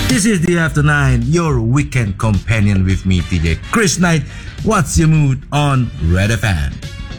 This is the After 9, your weekend companion with me, DJ Chris Knight. What's your mood on Red FM?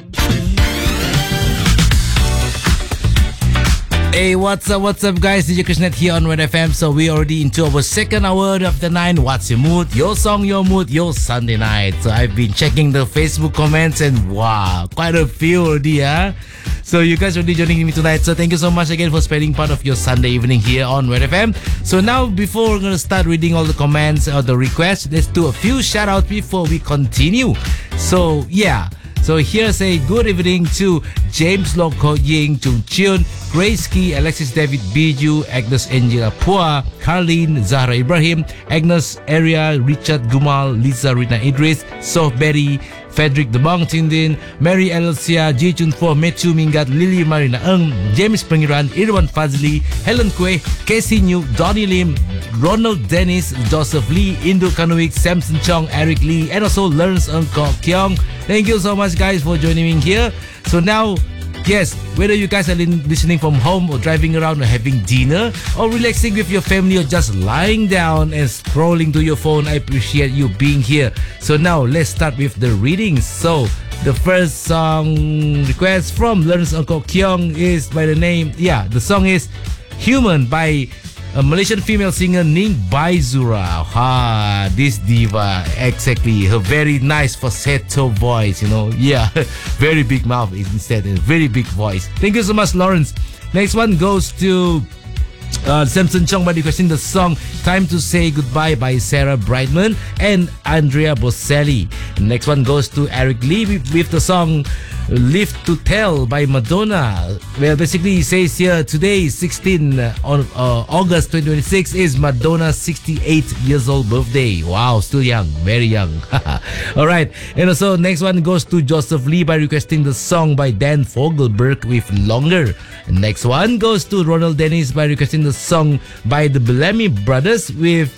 Hey, what's up guys? DJ Chris Knight here on Red FM. So we already into our second hour of the 9. What's your mood? Your song, your mood, your Sunday night. So I've been checking the Facebook comments and wow, quite a few already, huh? So you guys already joining me tonight. So thank you so much again for spending part of your Sunday evening here on Red FM. So now before we're going to start reading all the comments or the requests, let's do a few shout outs before we continue. So yeah. So here's a good evening to James Loko Ying, Chung Chion, Grace Key, Alexis David Biju, Agnes Angela Pua, Carlene, Zahra Ibrahim, Agnes Area, Richard Gumal, Lisa Rina Idris, Sof Berry, Frederick Debong Tindin, Mary Elsia, Ji Chun Fo, Matthew Mingat, Lily Marina Ng, James Pengiran, Irwan Fazli, Helen Kwe, Casey New, Donnie Lim, Ronald Dennis, Joseph Lee, Indo Kanuik, Samson Chong, Eric Lee, and also Lawrence Ng Kok Kyong. Thank you so much guys for joining me here. So now, yes, whether you guys are listening from home or driving around or having dinner or relaxing with your family or just lying down and scrolling to your phone, I appreciate you being here. So now let's start with the readings. So the first song request from Lawrence Ng Kok Kyong is by the name, the song is Human by a Malaysian female singer Ning Baizura. This diva, exactly, her very nice falsetto voice, very big mouth instead, and very big voice. Thank you so much, Lawrence. Next one goes to Samson Chong by requesting the song Time to Say Goodbye by Sarah Brightman and Andrea Boselli. Next one goes to Eric Lee with the song Live to Tell by Madonna. Well, basically he says here today, 16 on August 2026, is Madonna's 68 years old birthday. Wow, still young, very young. Alright, and also next one goes to Joseph Lee by requesting the song by Dan Fogelberg with Longer. And next one goes to Ronald Dennis by requesting the song by the Bellamy Brothers with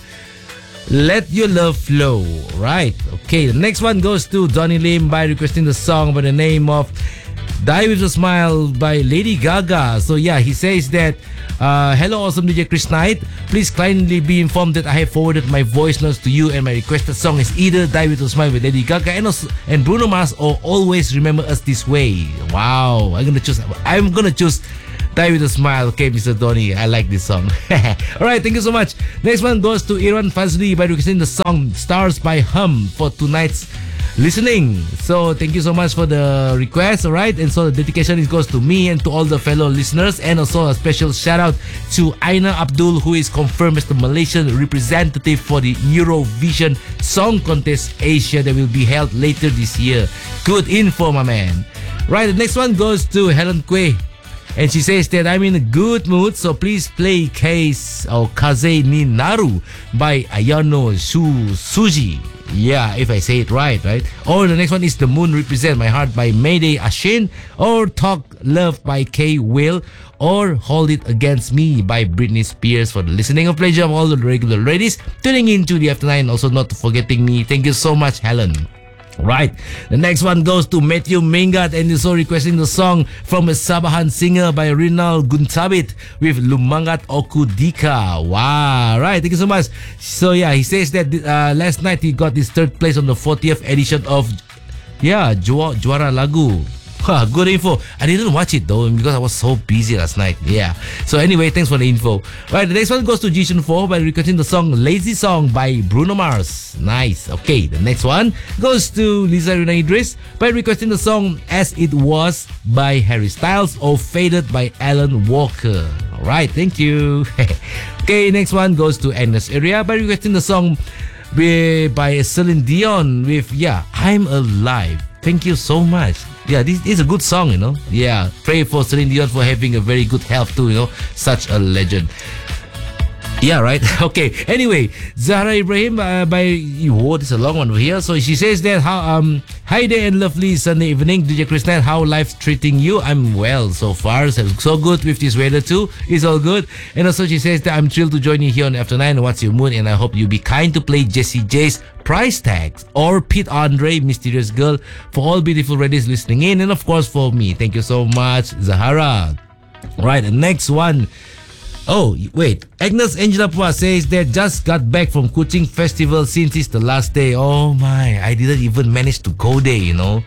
Let Your Love Flow. Right, okay, the next one goes to Donnie Lim by requesting the song by the name of Die With A Smile by Lady Gaga. So yeah, he says that hello awesome DJ Chris Knight, please kindly be informed that I have forwarded my voice notes to you and my requested song is either Die With A Smile with Lady Gaga and Bruno Mars or Always Remember Us This Way. Wow, I'm gonna choose Die With A Smile. Okay, Mr. Donny, I like this song. Alright, thank you so much. Next one goes to Irwan Fazli by requesting the song Stars by Hum for tonight's listening. So thank you so much for the request. Alright, and so the dedication goes to me and to all the fellow listeners, and also a special shout out to Aina Abdul, who is confirmed as the Malaysian representative for the Eurovision Song Contest Asia that will be held later this year. Good info, my man. Right, the next one goes to Helen Kwe. And she says that I'm in a good mood, so please play Case or Kaze ni Naru by Ayano Suji. Yeah, if I say it right? Or the next one is The Moon Represent My Heart by Mayday Ashin, or Talk Love by K Will, or Hold It Against Me by Britney Spears. For the listening of pleasure of all the regular ladies tuning into the After 9, also not forgetting me. Thank you so much, Helen. Right, the next one goes to Matthew Mingat and also requesting the song from a Sabahan singer by Rinal Guntabit with Lumangat Okudika. Wow, right, thank you so much. So yeah, he says that last night he got his third place on the 40th edition of Juara Lagu. Good info. I didn't watch it though because I was so busy last night. Yeah. So anyway, thanks for the info. Right, the next one goes to Ji Chun Fo by requesting the song Lazy Song by Bruno Mars. Nice. Okay, the next one goes to Lisa Rina Idris by requesting the song As It Was by Harry Styles or Faded by Alan Walker. Alright, thank you. Okay, next one goes to Agnes Area by requesting the song by Celine Dion with I'm Alive. Thank you so much. Yeah, this is a good song, Yeah, pray for Celine Dion for having a very good health too, Such a legend. Yeah, right. Okay. Anyway, Zahra Ibrahim this is a long one over here. So she says that hi there and lovely Sunday evening, DJ Chris Knight. How life's treating you? I'm well so far. So good with this weather too. It's all good. And also she says that I'm thrilled to join you here on After 9. What's your mood? And I hope you be kind to play Jessie J's Price Tags or Pete Andre, Mysterious Girl, for all beautiful ladies listening in, and of course for me. Thank you so much, Zahara. Right, the next one Oh, wait. Agnes Angela Pua says they just got back from Kuching Festival since it's the last day. Oh my, I didn't even manage to go there, you know.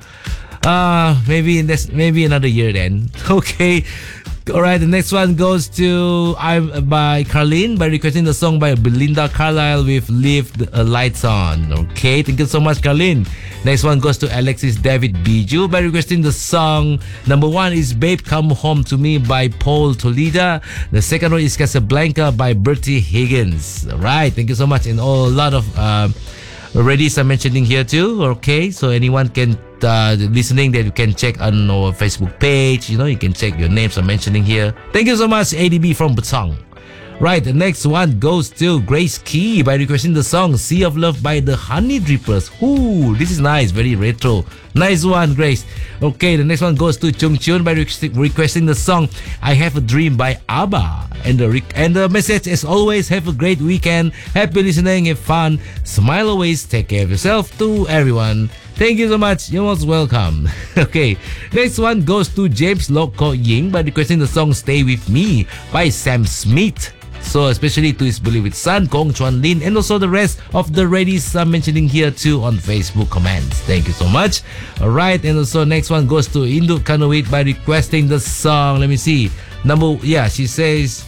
Maybe another year then. Okay. Alright, the next one goes to by Carlene by requesting the song by Belinda Carlisle with Leave the Lights On. Okay, thank you so much, Carlene. Next one goes to Alexis David Biju by requesting the song. Number 1 is Babe Come Home to Me by Paul Toledo. The second one is Casablanca by Bertie Higgins. Alright, thank you so much. And a lot of ladies are mentioning here too. Okay, so anyone can listening that you can check on our Facebook page. You know, you can check your names are mentioning here. Thank you so much, ADB from Batang. Right, the next one goes to Grace Key by requesting the song Sea of Love by the Honey Drippers. Ooh, this is nice, very retro. Nice one, Grace. Okay, the next one goes to Chung Chun by requesting the song I Have a Dream by ABBA. And the message is always, have a great weekend, happy listening, have fun, smile always, take care of yourself to everyone. Thank you so much. You're most welcome. Okay, next one goes to James Loko Ying by requesting the song Stay With Me by Sam Smith. So especially to his beloved son, Kong Chuan Lin, and also the rest of the ladies I'm mentioning here too on Facebook comments. Thank you so much. Alright, and also next one goes to Induk Kanuit by requesting the song. Let me see. She says,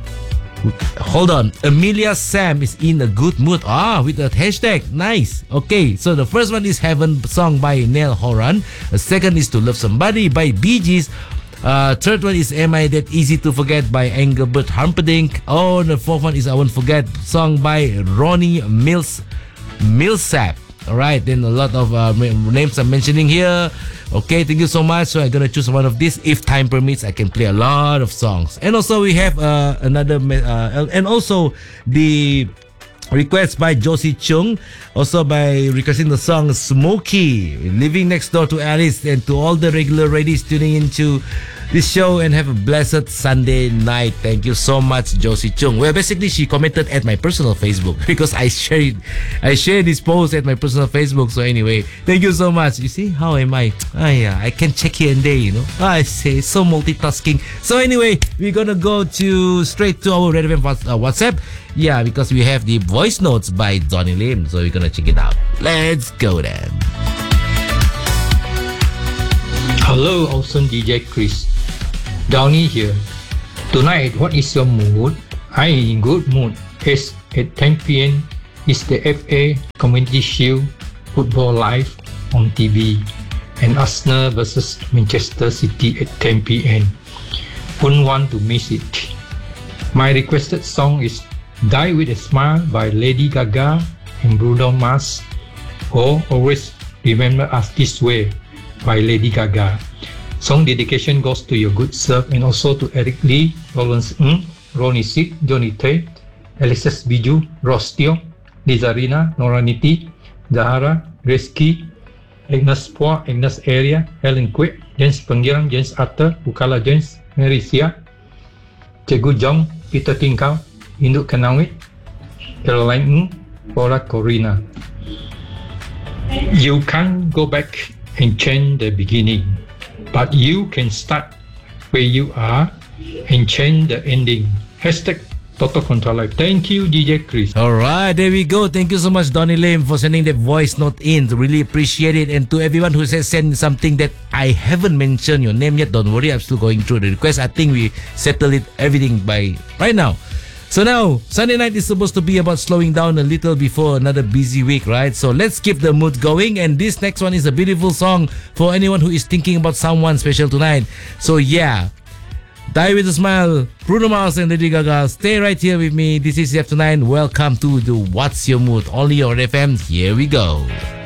hold on, Amelia Sam is in a good mood. With a hashtag. Nice. Okay, so the first one is Heaven song by Neil Horan. The second is To Love Somebody by Bee Gees. Third one is Am I That Easy to Forget by Engelbert Humperdinck. Oh, the fourth one is I Won't Forget song by Ronnie Millsap. Alright, then a lot of names I'm mentioning here. Okay, thank you so much. So I'm gonna choose one of these. If time permits, I can play a lot of songs. And also we have another and also the request by Josie Chung, also by requesting the song Smokey, Living Next Door to Alice, and to all the regular ladies tuning into this show, and have a blessed Sunday night. Thank you so much, Josie Chung. Well, basically she commented at my personal Facebook because I shared this post at my personal Facebook. So anyway, thank you so much. You see how am I? I can check here and there, you know. I say so multitasking. So anyway, we're gonna go straight to our Red FM WhatsApp. Yeah, because we have the voice notes by Donnie Lim. So we're gonna check it out. Let's go then. Hello, awesome DJ Chris. Downey here. Tonight, what is your mood? I am in good mood. It's at 10 p.m. is the FA Community Shield Football Live on TV, and Arsenal versus Manchester City at 10 p.m. Wouldn't want to miss it. My requested song is Die With A Smile by Lady Gaga and Bruno Mars, or Always Remember Us This Way by Lady Gaga. Song dedication goes to your good self and also to Eric Lee, Lawrence Ng, Ronnie Sik, Johnny Tate, Alexis Biju, Ross Teo, Lizarina, Noraniti, Zahara, Grace Key, Agnes Pua, Agnes Area, Helen Kwek, James Penggirang, James Arthur, Bukala James, Mary Sia, Cikgu Jong, Peter Tingkau, Induk Kanawit, Caroline Ng, Paula Corina. You can't go back and change the beginning, but you can start where you are and change the ending. Hashtag Total Control Life. Thank you, DJ Chris. Alright, there we go. Thank you so much, Donnie Lim, for sending the voice note in. Really appreciate it. And to everyone who has sent something that I haven't mentioned your name yet, don't worry, I'm still going through the request. I think we settled everything by right now. So now, Sunday night is supposed to be about slowing down a little before another busy week, right? So let's keep the mood going. And this next one is a beautiful song for anyone who is thinking about someone special tonight. So yeah, Die With A Smile, Bruno Mars and Lady Gaga. Stay right here with me. This is F9. Welcome to the What's Your Mood? Only on FM. Here we go.